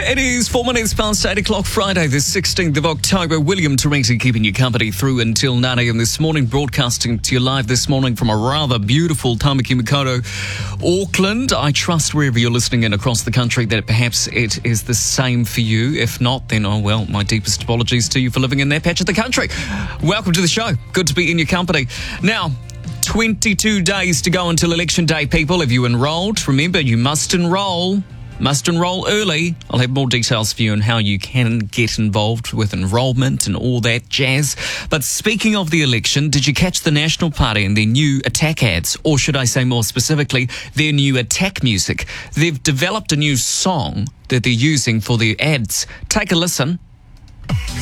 It is 4 minutes past 8 o'clock Friday, the 16th of October. William Tarenti keeping you company through until 9 a.m. this morning, broadcasting to you live this morning from a rather beautiful Tamaki Makaurau, Auckland. I trust wherever you're listening in across the country that perhaps it is the same for you. If not, then, oh well, my deepest apologies to you for living in that patch of the country. Welcome to the show. Good to be in your company. Now, 22 days to go until Election Day, people. Have you enrolled? Remember, you must enroll. Must enroll early. I'll have more details for you on how you can get involved with enrolment and all that jazz. But speaking of the election, did you catch the National Party and their new attack ads? Or should I say more specifically, their new attack music? They've developed a new song that they're using for their ads. Take a listen.